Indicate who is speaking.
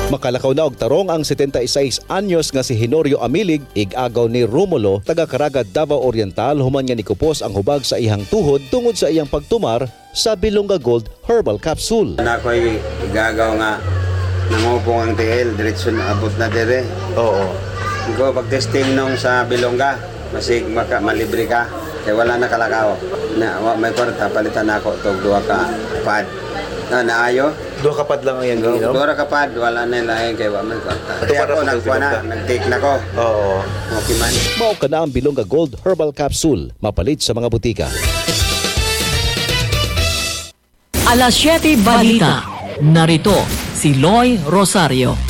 Speaker 1: Makalakaw na og tarong ang 76 anyos nga si Henorio Amilig, ig-agaw ni Romulo, taga Caraga, Davao Oriental, human nga nikupos ang hubag sa iyang tuhod tungod sa iyang pagtumar sa Bilonga Gold Herbal Capsule.
Speaker 2: Ako'y igagaw nga nangupong ang TL, diretso na abot na dire.
Speaker 3: Oo.
Speaker 2: Ikaw pag-testing nung sa Bilonga, masig malibre ka, kaya wala na kalakaw. May kwarta, palitan ako itong 2 ka pad. Naayo?
Speaker 3: 2 kapad lang ang yan, no?
Speaker 2: 2 ka pad, wala na ilahin kaya wala may kwarta. Kaya ako, nag-take na ko.
Speaker 3: Oo.
Speaker 2: Okay man.
Speaker 1: Mao ka na ang Bilonga Gold Herbal Capsule, mapalit sa mga butika.
Speaker 4: Alas 7 Balita. Narito si Loy Rosario.